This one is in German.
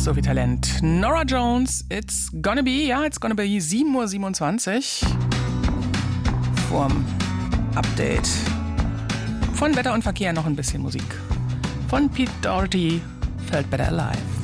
So viel Talent. Norah Jones, it's gonna be 7:27 Uhr. Vorm Update von Wetter und Verkehr noch ein bisschen Musik. Von Pete Doherty, Felt Better Alive.